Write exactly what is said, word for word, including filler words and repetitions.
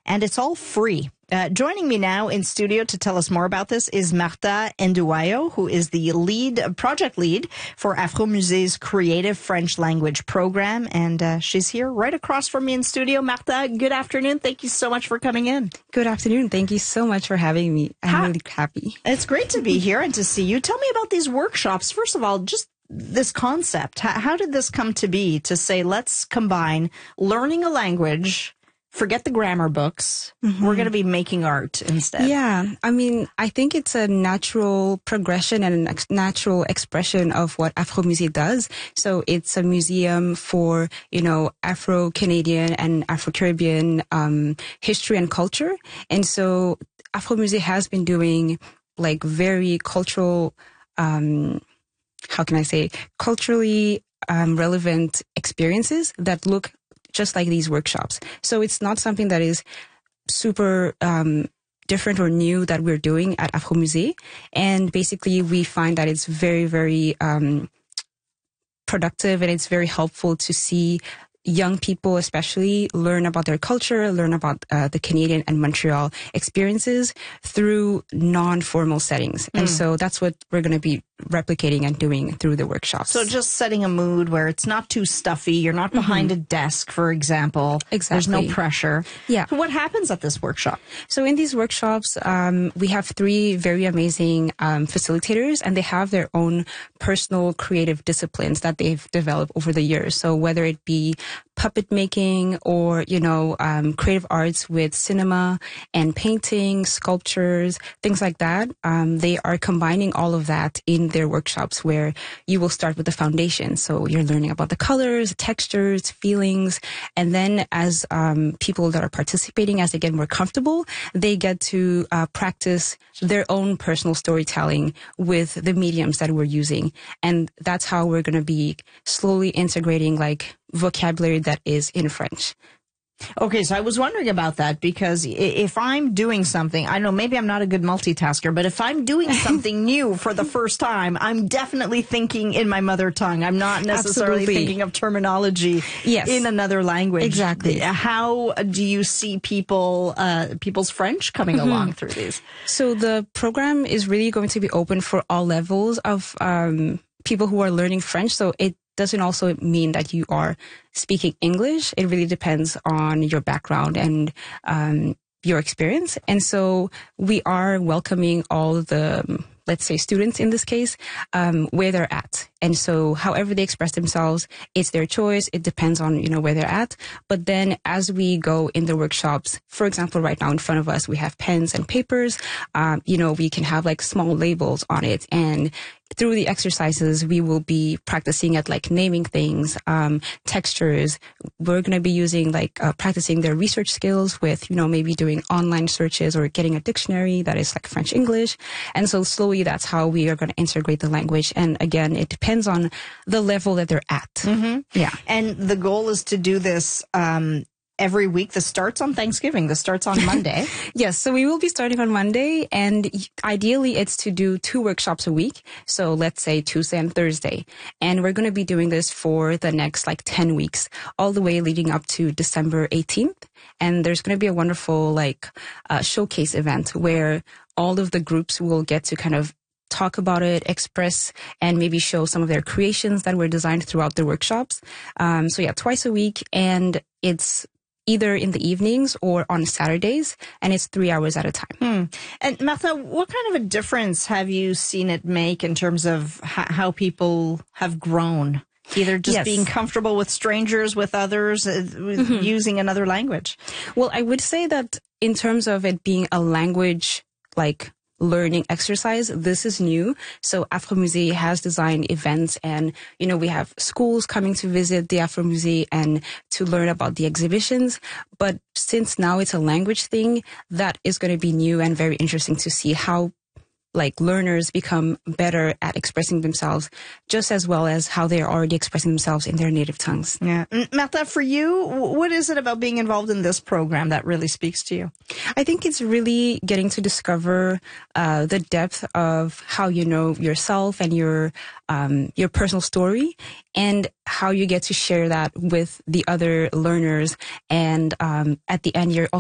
and it's all free. Uh, joining me now in studio to tell us more about this is Martha Nduwayo, who is the lead project lead for Afromusé's creative French language program. And uh, she's here right across from me in studio. Martha, good afternoon. Thank you so much for coming in. Good afternoon. Thank you so much for having me. I'm Hi. really happy. It's great to be here and to see you. Tell me about these workshops. First of all, just this concept. How, how did this come to be to say, let's combine learning a language, forget the grammar books. Mm-hmm. We're going to be making art instead. Yeah. I mean, I think it's a natural progression and a natural expression of what Afromusée does. So it's a museum for, you know, Afro-Canadian and Afro-Caribbean um, history and culture. And so Afromusée has been doing like very cultural, um, how can I say, culturally um, relevant experiences that look just like these workshops. So it's not something that is super um, different or new that we're doing at Afromusée. And basically, we find that it's very, very um, productive and it's very helpful to see young people especially learn about their culture, learn about uh, the Canadian and Montreal experiences through non-formal settings. Mm. And so that's what we're going to be replicating and doing through the workshops. So just setting a mood where it's not too stuffy. You're not behind mm-hmm. a desk, for example. Exactly. There's no pressure. Yeah. So what happens at this workshop? So in these workshops, um, we have three very amazing um, facilitators, and they have their own personal creative disciplines that they've developed over the years. So whether it be puppet making or, you know, um, creative arts with cinema and painting, sculptures, things like that, um, they are combining all of that in their workshops where you will start with the foundation. So you're learning about the colors, textures, feelings, and then as um, people that are participating, as they get more comfortable, they get to uh, practice their own personal storytelling with the mediums that we're using. And that's how we're going to be slowly integrating like vocabulary that is in French. Okay, so I was wondering about that because if I'm doing something, I don't know, maybe I'm not a good multitasker, but if I'm doing something new for the first time, I'm definitely thinking in my mother tongue. I'm not necessarily Absolutely. thinking of terminology yes. in another language. Exactly. How do you see people, uh, people's French coming mm-hmm. along through these? So the program is really going to be open for all levels of um, people who are learning French. So it doesn't also mean that you are speaking English. It really depends on your background and um, your experience. And so we are welcoming all the, let's say, students in this case, um, where they're at. And so however they express themselves, it's their choice. It depends on, you know, where they're at. But then as we go in the workshops, for example, right now in front of us, we have pens and papers. Um, you know, we can have like small labels on it. And through the exercises, we will be practicing at like naming things, um, textures. We're going to be using like uh, practicing their research skills with, you know, maybe doing online searches or getting a dictionary that is like French English. And so slowly that's how we are going to integrate the language. And again, it depends on the level that they're at. Mm-hmm. Yeah. And the goal is to do this um every week. This starts on Thanksgiving. This starts on Monday. Yes. So we will be starting on Monday, and ideally it's to do two workshops a week. So let's say Tuesday and Thursday. And we're going to be doing this for the next like ten weeks, all the way leading up to December eighteenth. And there's going to be a wonderful like uh, showcase event where all of the groups will get to kind of talk about it, express, and maybe show some of their creations that were designed throughout the workshops. Um, so yeah, twice a week, and it's either in the evenings or on Saturdays, and it's three hours at a time. Hmm. And Martha, what kind of a difference have you seen it make in terms of h- how people have grown? Either just yes. being comfortable with strangers, with others, uh, with mm-hmm. using another language? Well, I would say that in terms of it being a language, like learning exercise, this is new. So Afromusée has designed events, and, you know, we have schools coming to visit the Afromusée and to learn about the exhibitions. But since now it's a language thing, that is going to be new and very interesting to see how like learners become better at expressing themselves just as well as how they're already expressing themselves in their native tongues. Yeah. Martha, for you, what is it about being involved in this program that really speaks to you? I think it's really getting to discover uh, the depth of how you know yourself and your um, your personal story, and how you get to share that with the other learners. And um, at the end, you're also